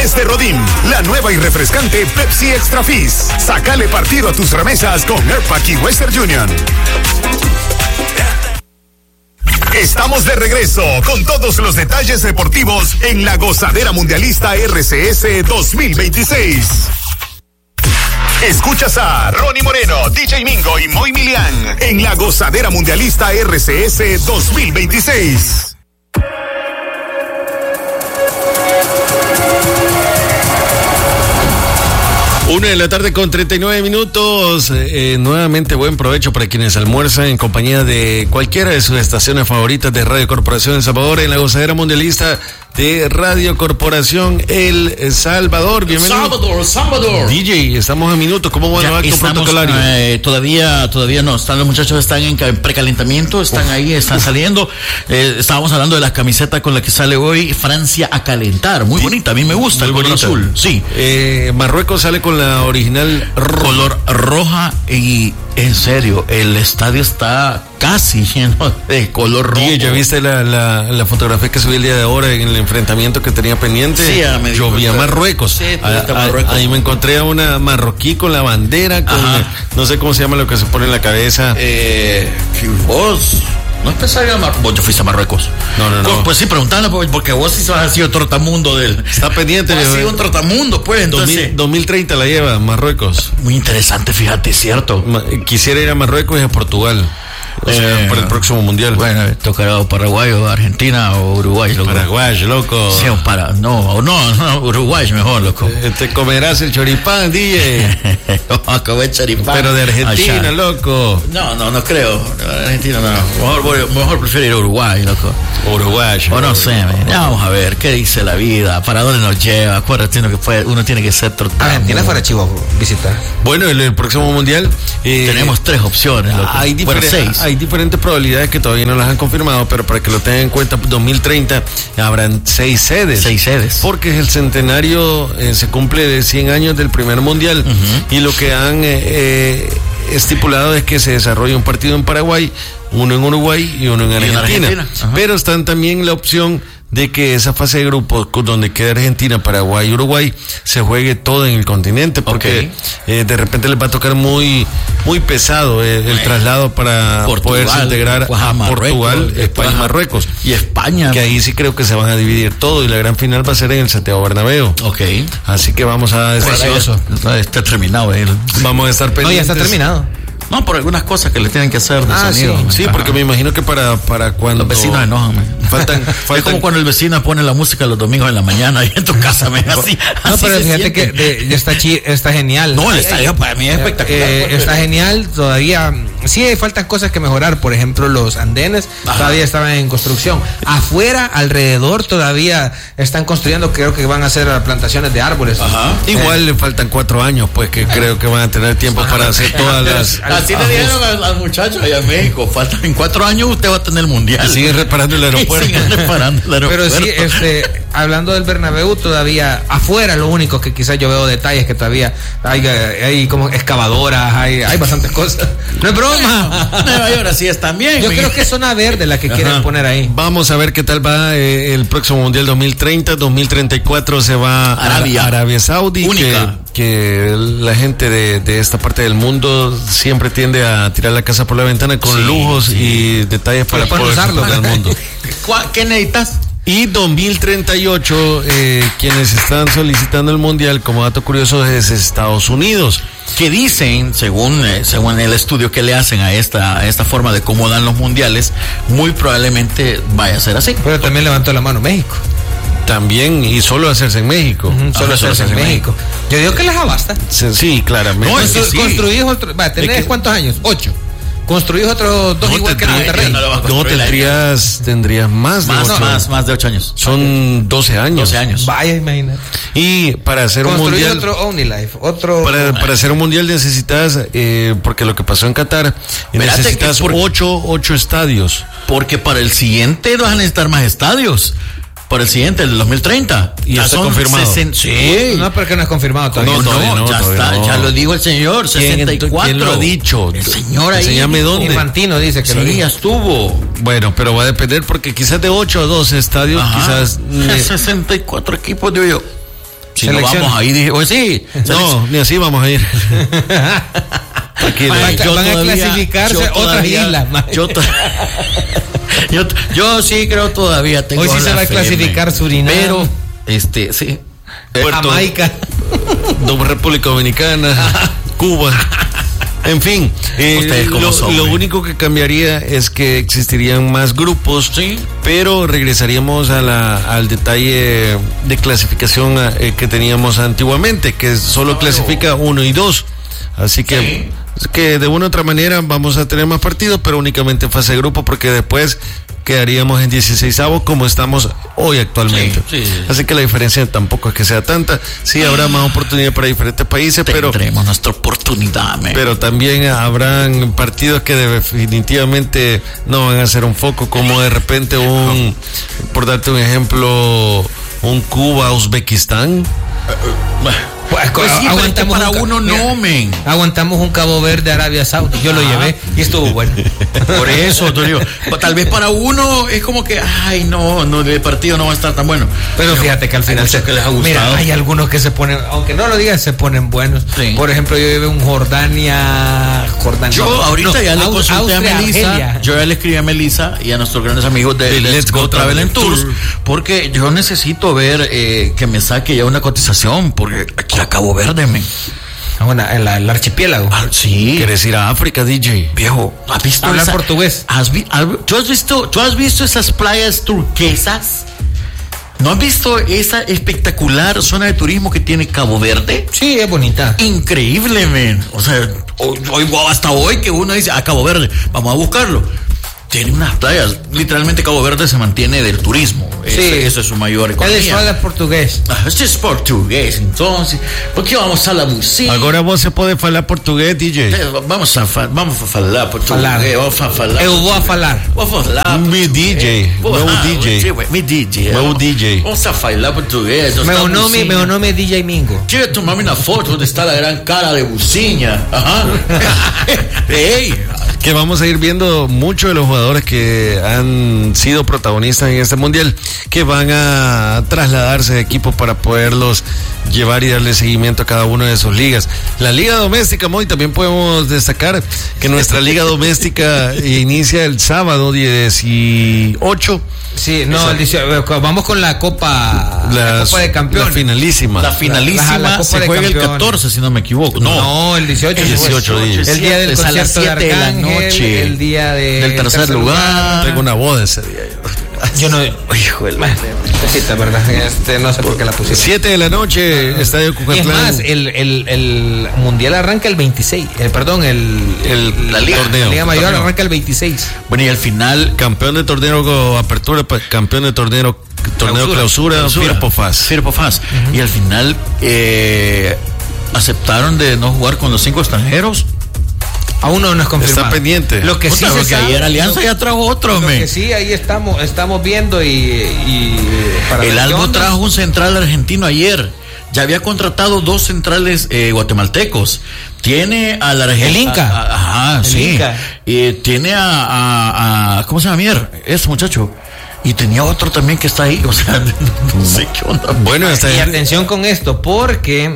es de Rodín, la nueva y refrescante Pepsi Extra Fizz. Sácale partido a tus remesas con Airpack y Western Union. Estamos de regreso con todos los detalles deportivos en la Gozadera Mundialista RCS 2026. Escuchas a Ronnie Moreno, DJ Mingo y Moy Milian en la Gozadera Mundialista RCS 2026. 1:39 p.m. Nuevamente buen provecho para quienes almuerzan en compañía de cualquiera de sus estaciones favoritas de Radio Corporación El Salvador en la Gozadera Mundialista de Radio Corporación El Salvador. Bienvenido. Salvador. DJ, estamos a minutos. ¿Cómo va el acto protocolario? Todavía no. Los muchachos están en precalentamiento, están ahí, están saliendo. Estábamos hablando de la camiseta con la que sale hoy Francia a calentar. Muy bonita, a mí me gusta el color azul. Sí. Marruecos sale con la original color roja y en serio, el estadio está casi lleno de color rojo. Sí, ¿ya viste la fotografía que subí el día de ahora en el enfrentamiento que tenía pendiente? Sí, yo vi a Marruecos. Sí, Marruecos. Ahí me encontré a una marroquí con la bandera, con no sé cómo se llama lo que se pone en la cabeza. Vos no empezaría vos te fuiste a Marruecos. No. Pues sí, preguntando, porque vos sí has sido trotamundo del. Está pendiente. Has sido un trotamundo, pues. Entonces 2030 la lleva Marruecos. Muy interesante, fíjate, cierto. Quisiera ir a Marruecos y a Portugal. O sea, para el próximo mundial. Bueno, tocará Paraguay o Argentina o Uruguay, loco. Paraguay, loco. Sí, no, Uruguay mejor, loco. Te comerás el choripán, DJ. Vamos a comer choripán. Pero de Argentina, allá. Loco. No creo. Argentina no. Mejor prefiero ir a Uruguay, loco. Uruguay. O no sé, vamos a ver qué dice la vida, para dónde nos lleva. Acuérdate que uno tiene que ser tratado. Argentina fuera chivo visitar. Bueno, el próximo mundial tenemos 3 opciones, loco. Hay diferentes probabilidades que todavía no las han confirmado, pero para que lo tengan en cuenta, 2030 habrán 6 sedes. 6 sedes. Porque es el centenario, se cumple de 100 años del primer mundial. Y lo que han estipulado es que se desarrolle un partido en Paraguay, uno en Uruguay y uno en Argentina. Pero están también la opción de que esa fase de grupos donde queda Argentina, Paraguay y Uruguay se juegue todo en el continente, porque de repente les va a tocar muy pesado el traslado para poderse integrar a Portugal, España y Marruecos. Y España. Que ahí sí creo que se van a dividir todo y la gran final va a ser en el Santiago Bernabéu. Así que vamos a... Está terminado. Vamos a estar pendientes. No, ya está terminado. No, por algunas cosas que le tienen que hacer de sonido. Sí, porque me imagino que para cuando... Los vecinos enojan. Faltan... Es como cuando el vecino pone la música los domingos en la mañana y en tu casa, así. No, pero fíjate que está genial. No, el estadio para mí es espectacular. Está genial, todavía... Sí, faltan cosas que mejorar. Por ejemplo, los andenes todavía estaban en construcción. Afuera, alrededor, todavía están construyendo. Creo que van a hacer plantaciones de árboles. Igual le faltan 4 años, pues, que creo que van a tener tiempo para hacer todas las... Así le dijeron al muchacho allá en México, en 4 años usted va a tener el mundial. Siguen reparando el aeropuerto. Pero sí, hablando del Bernabéu, todavía afuera lo único que quizás yo veo detalles que todavía hay como excavadoras, hay bastantes cosas. No es broma. Nueva York así es también. Yo creo que es zona verde la que quieren poner ahí. Vamos a ver qué tal va el próximo mundial 2030, 2034 se va a Arabia Saudí. Única. Que la gente de esta parte del mundo siempre tiende a tirar la casa por la ventana con lujos y detalles para poder usarlo al mundo. ¿Qué necesitas? Y 2038, quienes están solicitando el mundial, como dato curioso, es Estados Unidos. Que dicen, según el estudio que le hacen a esta forma de cómo dan los mundiales, muy probablemente vaya a ser así. Pero también levantó la mano México. También, y solo hacerse en México. Solo hacerse en México. Yo digo que les abasta. Sí, claramente. No, es que construís otro. ¿Tenés cuántos años? 8. Construís otros 2 igual que en Monterrey. No, tendrías más de 8 años. Más de 8 años. Son 12 años. 12 años. Vaya, imagínate. Y para hacer un mundial. Otro OmniLife. Para hacer un mundial necesitas, porque lo que pasó en Qatar, necesitas 8 estadios. Porque para el siguiente vas a necesitar más estadios. Por el siguiente, el 2030. Y ya está confirmado. Sí. No, porque no es confirmado todavía. No, ya está, ya lo dijo el señor, 64. ¿Quién lo ha dicho? El señor ahí. Enséñame dónde. Infantino dice que lo dijo. Sí, ya estuvo. Bueno, pero va a depender porque quizás de 8 a 12 estadios, quizás... 64 equipos, digo yo. Si no vamos ahí, dije, pues sí. No, ni así vamos a ir. Van a clasificarse otras islas. Yo sí creo todavía tengo. Hoy sí se va a clasificar Surinam. Pero, sí. Jamaica. República Dominicana, Cuba. En fin, lo único que cambiaría es que existirían más grupos, sí, pero regresaríamos al detalle de clasificación que teníamos antiguamente, que solo clasifica 1 y 2. Así que, sí, que de una u otra manera vamos a tener más partidos, pero únicamente en fase de grupo, porque después quedaríamos en 16avos como estamos hoy actualmente. Sí. Así que la diferencia tampoco es que sea tanta. Sí, habrá más oportunidad para diferentes países, pero tendremos nuestra oportunidad, pero también habrán partidos que definitivamente no van a ser un foco, como de repente por darte un ejemplo, un Cuba-Uzbekistán. Pues sí, aguantamos para uno, no, men. Aguantamos un Cabo Verde, Arabia Saudí. Yo lo llevé y estuvo bueno. Por eso, te digo, tal vez para uno es como que, ay, no, el partido no va a estar tan bueno. Pero fíjate que al final que les ha gustado. Mira, hay algunos que se ponen, aunque no lo digas, se ponen buenos. Sí. Por ejemplo, yo llevé un Jordania. Yo ahorita ya le consulté a Melissa. Argelia. Yo ya le escribí a Melissa y a nuestros grandes amigos de Let's Go Travel and Tours, porque yo necesito ver que me saque ya una cotización, porque aquí a Cabo Verde, men. Bueno, el archipiélago. Sí. ¿Quieres ir a África, DJ? Viejo, ¿has visto hablar portugués? ¿Tú has visto esas playas turquesas? ¿No has visto esa espectacular zona de turismo que tiene Cabo Verde? Sí, es bonita. Increíble, men. O sea, hasta hoy que uno dice, a Cabo Verde, vamos a buscarlo. Tiene unas playas, literalmente Cabo Verde se mantiene del turismo. Sí. Eso es su mayor economía. Él habla portugués. Este es portugués, entonces, ¿por qué vamos a la música? Agora você pode falar português, DJ. Vamos a falar portugués. Vamos a falar. Eu vou a falar. Vou falar. Mi DJ. Mi DJ. Meu DJ. Vamos a falar portugués. Meu nome é DJ Mingo. Quiero tomarme una foto donde está la gran cara de Buciña. Ajá. Hey. Que vamos a ir viendo muchos de los jugadores que han sido protagonistas en este mundial, que van a trasladarse de equipo para poderlos llevar y darle seguimiento a cada una de sus ligas. La liga doméstica, Moy, también podemos destacar que nuestra liga doméstica inicia el sábado 18. Sí, no, vamos con la Copa de Campeones. La finalísima. La finalísima se juega el 14, si no me equivoco. No, el 18. El día del concierto de Arcángel, el día del tercer lugar. Tengo una boda ese día. Yo no. Híjole, ¿verdad? No sé por qué la pusieron. 7 de la noche, Estadio Cucatlán. Es más, el mundial arranca el 26. La Liga Mayor arranca el 26. Bueno, y al final, campeón de torneo apertura, campeón de torneo clausura, Firpo Faz. Y al final aceptaron de no jugar con los 5 extranjeros. Aún no es confirmado. Está pendiente. Lo que sí se sabe, ayer Alianza ya trajo otro, lo que sí, ahí estamos viendo y para el Albo trajo un central argentino ayer. Ya había contratado 2 centrales guatemaltecos. Tiene al argentino. El Inca. Ajá, sí. Inca. Tiene a ¿cómo se llama Mier? Ese muchacho. Y tenía otro también que está ahí. O sea, no sé qué onda. Bueno, y atención con esto, porque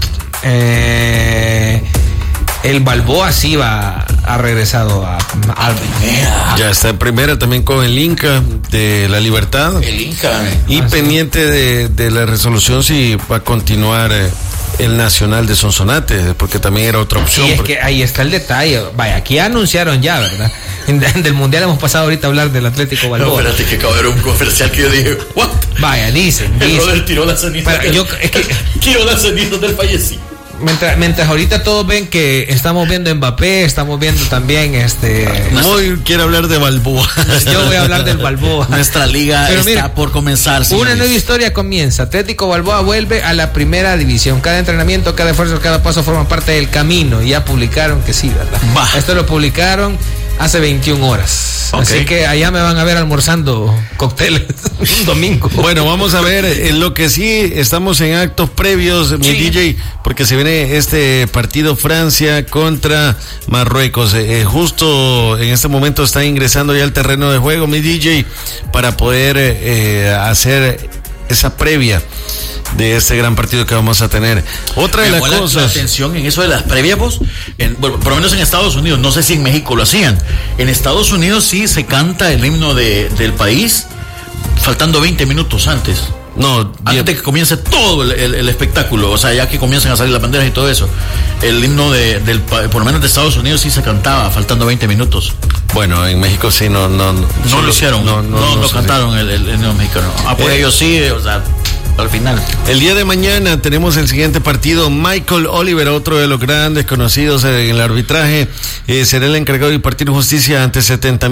el Balboa sí ha regresado a primera. Ya está en primera también con el Inca de La Libertad. El Inca. Y pendiente de la resolución si va a continuar el Nacional de Sonsonate, porque también era otra opción. Sí, es que ahí está el detalle. Vaya, aquí anunciaron ya, ¿verdad? Del Mundial hemos pasado ahorita a hablar del Atlético Balboa. No, espérate, que acabo de ver un comercial que yo dije, ¿what? Vaya, dicen. Robert tiró las cenizas. Tiró las cenizas del fallecido. Mientras ahorita todos ven que estamos viendo Mbappé, estamos viendo también Hoy quiero hablar de Balboa. Yo voy a hablar del Balboa. Nuestra liga está por comenzar. Una nueva historia comienza. Atlético Balboa vuelve a la primera división. Cada entrenamiento, cada esfuerzo, cada paso forma parte del camino. Ya publicaron que sí, ¿verdad? Esto lo publicaron hace 21 horas. Okay. Así que allá me van a ver almorzando cócteles un domingo. Bueno, vamos a ver. En lo que sí estamos en actos previos, mi DJ, porque se viene este partido Francia contra Marruecos. Justo en este momento está ingresando ya al terreno de juego mi DJ para poder hacer esa previa. de este gran partido que vamos a tener. Otra de las cosas. La atención en eso de las previas, vos, por lo menos en Estados Unidos, no sé si en México lo hacían. En Estados Unidos sí se canta el himno del país faltando 20 minutos antes. No, antes de que comience todo el espectáculo, o sea, ya que comiencen a salir las banderas y todo eso. El himno por lo menos de Estados Unidos sí se cantaba faltando 20 minutos. Bueno, en México sí no lo hicieron, no cantaron el himno mexicano. Pues ellos sí, o sea, al final. El día de mañana tenemos el siguiente partido. Michael Oliver, otro de los grandes conocidos en el arbitraje, será el encargado de impartir justicia ante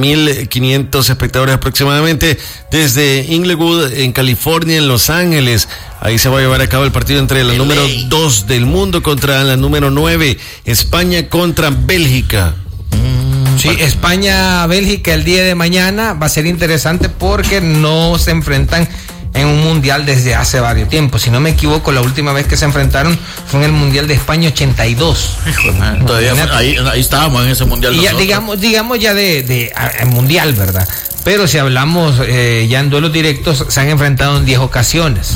70,500 espectadores aproximadamente desde Inglewood, en California, en Los Ángeles. Ahí se va a llevar a cabo el partido entre la número 2 del mundo contra la número 9, España contra Bélgica. Sí, España-Bélgica el día de mañana va a ser interesante porque no se enfrentan en un mundial desde hace varios tiempos. Si no me equivoco, la última vez que se enfrentaron fue en el Mundial de España 82. Todavía ahí estábamos en ese mundial. Y ya, digamos ya de mundial, ¿verdad? Pero si hablamos ya en duelos directos, se han enfrentado en 10 ocasiones.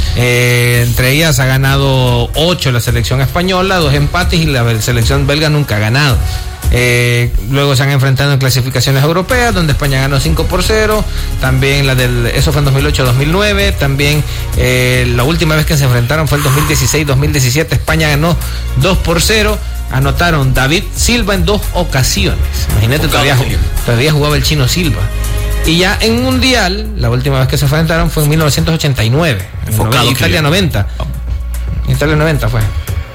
Entre ellas ha ganado 8 la selección española, 2 empates, y la selección belga nunca ha ganado. Luego se han enfrentado en clasificaciones europeas, donde España ganó 5-0. También eso fue en 2008-2009. También la última vez que se enfrentaron fue el 2016-2017. España ganó 2-0. Anotaron David Silva en 2 ocasiones. Imagínate, todavía jugaba el chino Silva. Y ya en mundial, la última vez que se enfrentaron fue en 1989. Italia 90. Italia 90 fue.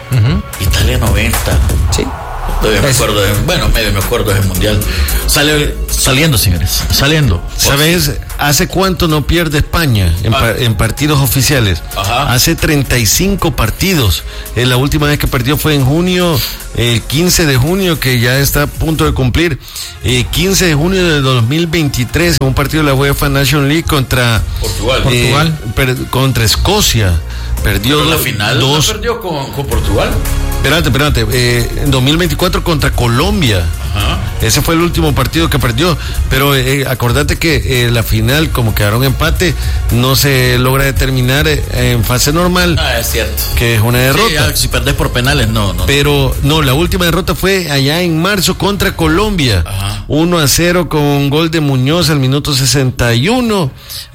Italia 90. Sí. Todavía me acuerdo medio me acuerdo del mundial. Saliendo, señores, saliendo. ¿Sabes hace cuánto no pierde España en partidos oficiales? Ajá. Hace 35 partidos. La última vez que perdió fue en junio, el 15 de junio, que ya está a punto de cumplir. 15 de junio de 2023, un partido de la UEFA National League contra Portugal. Contra Escocia. Perdió la final. ¿No perdió con Portugal? Espérate, en 2024 contra Colombia. Ajá. Ese fue el último partido que perdió, pero acordate que la final, como quedaron empate, no se logra determinar en fase normal. Es cierto. Que es una derrota. Sí, si perdés por penales, no. Pero no, la última derrota fue allá en marzo contra Colombia. Ajá. 1-0 con un gol de Muñoz al minuto 61.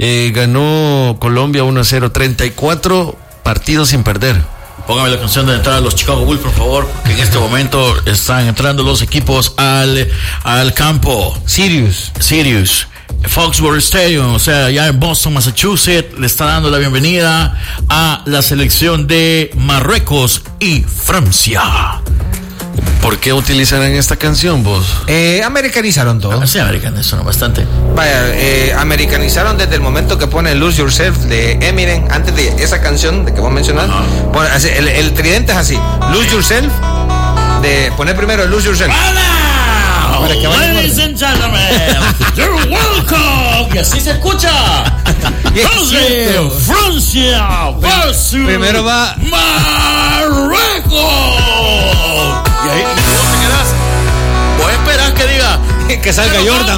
Ganó Colombia 1-0, 34 partidos sin perder. Póngame la canción de entrada a los Chicago Bulls, por favor, que en este momento están entrando los equipos al campo. Sirius, Foxborough Stadium, o sea, allá en Boston, Massachusetts, le está dando la bienvenida a la selección de Marruecos y Francia. ¿Por qué utilizarán esta canción, vos? Americanizaron todo. Sí, americanizaron bastante. Vaya, americanizaron desde el momento que pone Lose Yourself de Eminem, antes de esa canción de que vos mencionás. Bueno, el tridente es así: Lose Yourself, de poner primero Lose Yourself. Ladies and gentlemen, you're welcome. Y así se escucha. Francia versus primero va Marruecos. Y ahí vos te quedás. Vos esperás que diga que salga Jordan.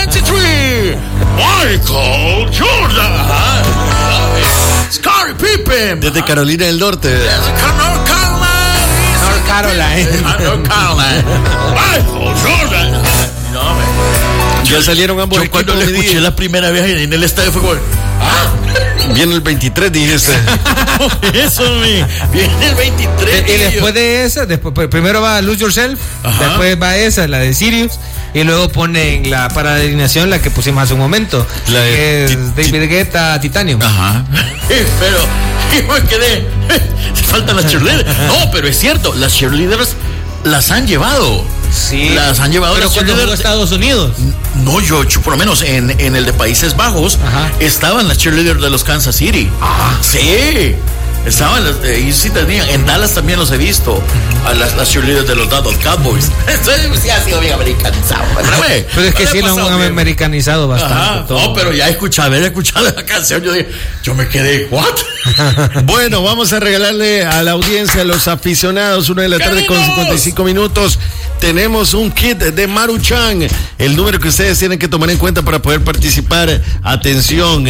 Michael Jordan. Scottie Pippen. Desde Carolina del Norte. North Carolina. Michael Jordan. Ya salieron ambos. Yo cuando le escuché la primera vez en el estadio fue como, viene el 23, dijiste. Eso, viene el 23. Y después de esa, primero va Lose Yourself. Ajá. Después va esa, la de Sirius. Y luego ponen para la alineación la que pusimos hace un momento, la que es David Guetta, Titanium. Ajá. Pero me quedé. Faltan las cheerleaders. No, pero es cierto, las cheerleaders las han llevado. Sí. Las han llevado. Pero cuando llegó a Estados Unidos. No, yo por lo menos en el de Países Bajos, estaban las cheerleaders de los Kansas City. Ah. Sí. Estaban, y sí tenían, en Dallas también los he visto, a las cheerleaders de los Dallas Cowboys. Sí ha sido bien americanizado. Pero es que sí lo han americanizado bastante. No, pero ya haber escuchado la canción, yo me quedé, ¿what? Bueno, vamos a regalarle a la audiencia, a los aficionados, 1:00 p.m. con 55 minutos. Tenemos un kit de Maruchan. El número que ustedes tienen que tomar en cuenta para poder participar, atención,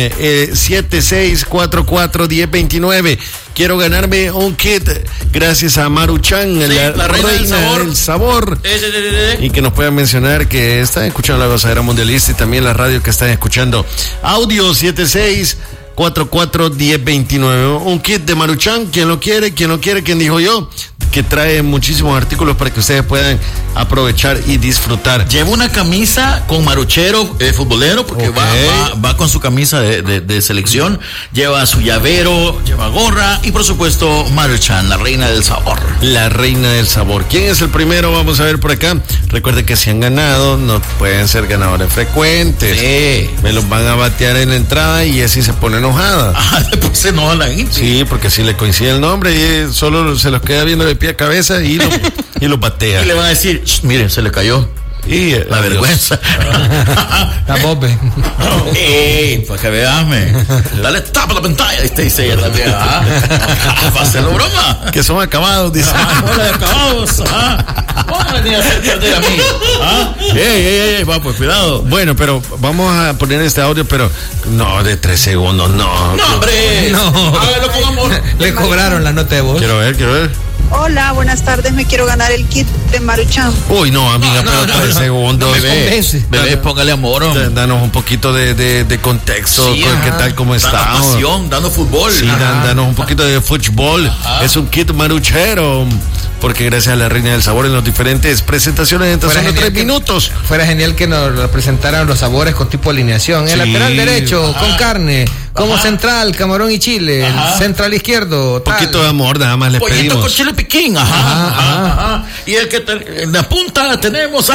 7644-1029. Quiero ganarme un kit gracias a Maruchan, sí, la reina del sabor. Y que nos puedan mencionar que están escuchando la Gozadera Mundialista y también la radio que están escuchando. Audio 7644-1029. Un kit de Maruchan. ¿Quién lo quiere? ¿Quién dijo yo? Que trae muchísimos artículos para que ustedes puedan aprovechar y disfrutar. Lleva una camisa con maruchero futbolero, porque va con su camisa de selección, lleva su llavero, lleva gorra y por supuesto Maruchan, la reina del sabor. La reina del sabor. ¿Quién es el primero? Vamos a ver por acá. Recuerden que si han ganado, no pueden ser ganadores frecuentes. Sí. Me los van a batear en la entrada y así se pone enojada. Después se enoja la gente. Sí, porque si le coincide el nombre y solo se los queda viendo de pie a cabeza y lo patea. Y le van a decir, miren, se le cayó. Y la vergüenza. La bobe. Para que veasme. Dale tapa la pantalla. Dice ella también. Va a hacerlo broma. Que son acabados, dice. Hola, acabados. Vamos a venir a hacer perder a mí. Va, pues cuidado. Bueno, pero vamos a poner este audio, pero no de 3 segundos, no. No, hombre. No. Hágalo con amor. Le cobraron la nota de voz. Quiero ver. Hola, buenas tardes, me quiero ganar el kit de Maruchan. Uy, no, amiga, pero 3 segundos. Bebé, póngale amor. Danos un poquito de contexto, sí, qué tal, cómo estamos. Pasión, dando fútbol. Sí, danos un poquito de fútbol. Es un kit maruchero, porque gracias a la reina del sabor en las diferentes presentaciones, entonces en 3 minutos. Fuera genial que nos presentaran los sabores con tipo de alineación. El lateral derecho, con carne. Como central, camarón y chile. Central izquierdo, un poquito de amor, nada más les pollito pedimos. Con chile piquín, Y el que en la punta tenemos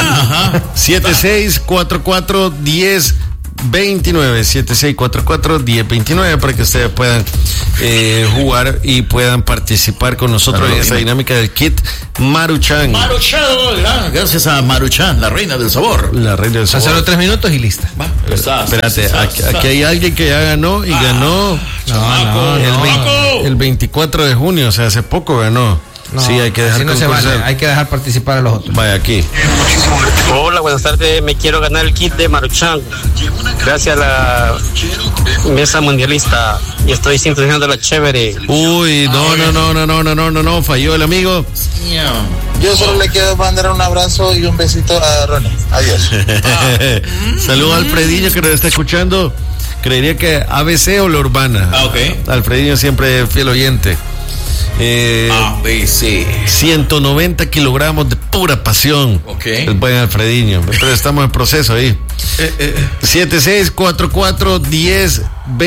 7644-1029, 7644-1029, para que ustedes puedan jugar y puedan participar con nosotros en esa dinámica del kit Maruchan. Gracias a Maruchan, la reina del sabor. La reina del sabor. Solo 3 minutos y lista. Espérate, aquí hay alguien que ya ganó y ganó el 24 de junio, o sea, hace poco ganó. No, sí, hay que dejar hay que dejar participar a los otros. Vaya aquí. Hola, buenas tardes. Me quiero ganar el kit de Maruchan. Gracias a la mesa mundialista. Y estoy sintonizando la chévere. Uy, no, falló el amigo. Yo solo le quiero mandar un abrazo y un besito a Ronnie. Adiós. Saludos a Alfredinho que nos está escuchando. Creería que ABC o La Urbana. Alfredinho siempre fiel oyente. ABC. 190 kilogramos de pura pasión. El buen Alfredinho. Pero estamos en proceso ahí. 7644-1029.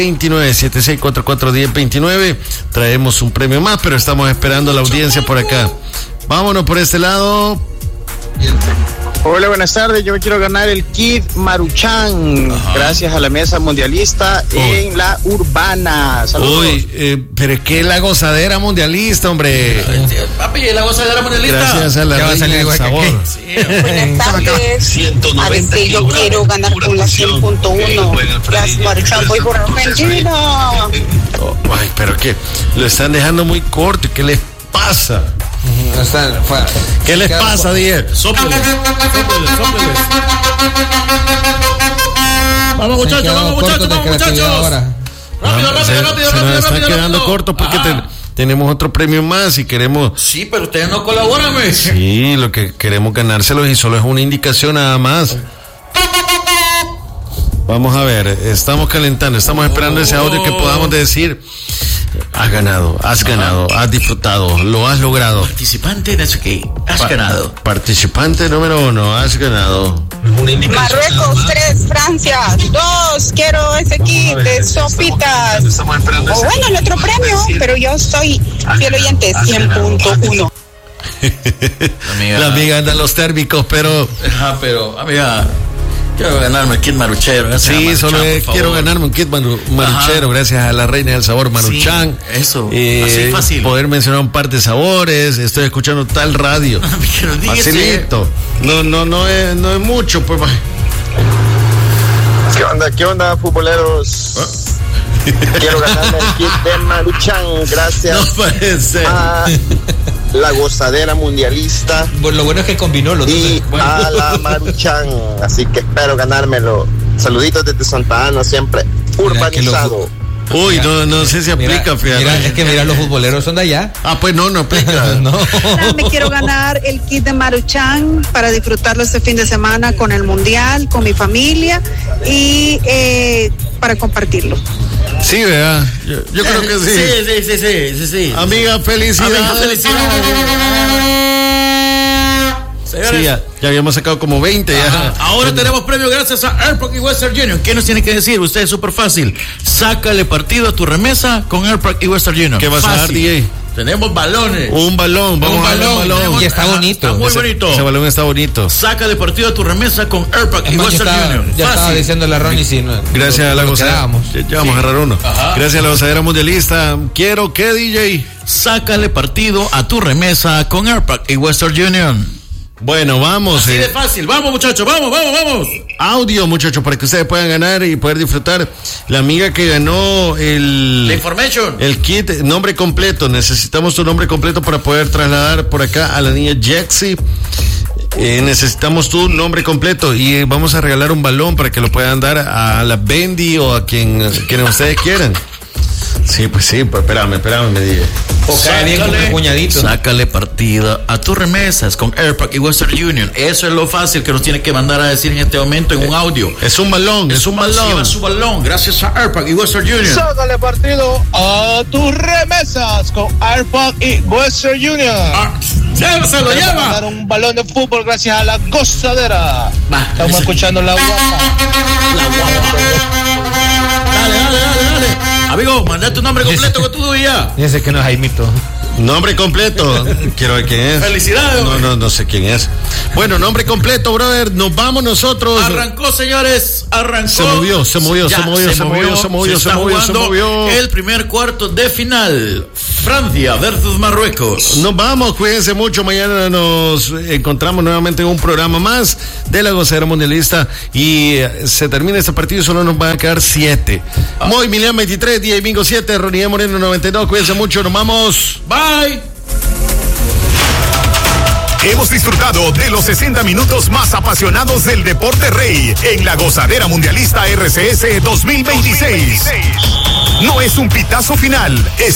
7644-1029. Traemos un premio más, pero estamos esperando a la audiencia por acá. Vámonos por este lado. Hola, buenas tardes. Yo me quiero ganar el kit Maruchan. Gracias a la mesa mundialista en La Urbana. Saludos. Uy, pero es que la Gozadera Mundialista, hombre. Papi, la Gozadera Mundialista. Gracias a la reina del sabor. Buenas tardes. A veces yo quiero ganar con la 100.1. Las Maruchan, voy por Argentina. Ay, pero que lo están dejando muy corto. ¿Qué les pasa? ¿Qué les pasa, Dier? Sópleles. Vamos, muchachos. Rápido. Se nos están quedando cortos porque tenemos otro premio más y queremos. Sí, pero ustedes no colaboran, ¿ves? Sí, lo que queremos ganárselos y solo es una indicación nada más. Vamos a ver, estamos calentando, estamos esperando ese audio que podamos decir. Has ganado, has disfrutado, lo has logrado. Participante de que has ganado. Participante número 1, has ganado. Marruecos 3, Francia 2. Quiero ese kit de sopitas. O bueno, el otro premio, pero yo soy fiel oyente 100.1. La amiga anda en los térmicos, pero amiga. Quiero ganarme el kit maruchero. Sí, solo quiero ganarme un kit maruchero, gracias a la reina del sabor Maruchan. Sí, eso, así fácil. Poder mencionar un par de sabores, estoy escuchando tal radio. Facilito. No es mucho, pues. ¿Qué onda, futboleros? Quiero ganarme el kit de Maruchan, gracias a la Gozadera Mundialista. Bueno, lo bueno es que combinó los dos. Y a la Maruchan, así que espero ganármelo. Saluditos desde Santa Ana, siempre urbanizado. Uy, no sé si aplica, fíjate. Es que mira, los futboleros son de allá. Pues no aplica. No. Me quiero ganar el kit de Maruchan para disfrutarlo este fin de semana con el Mundial, con mi familia y para compartirlo. Sí, ¿verdad? Yo creo que sí. Sí. Amiga, felicidades. Sí, ya habíamos sacado como 20. Ya. Ahora tenemos premio gracias a Airpark y Western Union. ¿Qué nos tiene que decir? Usted es súper fácil. Sácale partido a tu remesa con Airpark y Western Union. ¿Qué vas a dar, DJ? Tenemos balones. Un balón. Vamos a dar un balón. Y está bonito. Está muy bonito. Ese balón está bonito. Sácale partido a tu remesa con Airpark y Western Union. Ya estaba diciéndole a Ronnie si no. Gracias a la gozadera. Ya vamos a agarrar uno. Ajá. Gracias a la Gozadera Mundialista. Quiero que, DJ. Sácale partido a tu remesa con Airpark y Western Union. Bueno, vamos. Así de fácil. Vamos, muchachos. Vamos. Audio, muchachos, para que ustedes puedan ganar y poder disfrutar. La amiga que ganó la information. El kit, nombre completo. Necesitamos tu nombre completo para poder trasladar por acá a la niña Jexy. Necesitamos tu nombre completo y vamos a regalar un balón para que lo puedan dar a la Bendy o a quienes ustedes quieran. Sí, pues espérame, me dije. O cae bien con el cuñadito. Sácale partida a tus remesas con Airpark y Western Union. Eso es lo fácil que nos tiene que mandar a decir en este momento en un audio. Es un balón. Lleva su balón gracias a Airpark y Western Union. Sácale partido a tus remesas con Airpark y Western Union. Se lo lleva. Mandar un balón de fútbol gracias a la Gozadera. Estamos escuchando la guapa. Dale. Amigo, manda tu nombre completo con tu día. Dice que no es Jaimito. Nombre completo. Quiero ver quién es. Felicidades. No sé quién es. Bueno, nombre completo, brother. Nos vamos nosotros. Arrancó, señores. Se movió. El primer cuarto de final. Francia versus Marruecos. Nos vamos, cuídense mucho. Mañana nos encontramos nuevamente en un programa más de la Gozadera Mundialista. Y se termina este partido y solo nos van a quedar 7. Moy Milian 23, DJ Bingo 7, Ronnie Moreno 92. Cuídense mucho. Nos vamos. Bye. Hemos disfrutado de los 60 minutos más apasionados del deporte rey en la Gozadera Mundialista RCS 2026. No es un pitazo final, es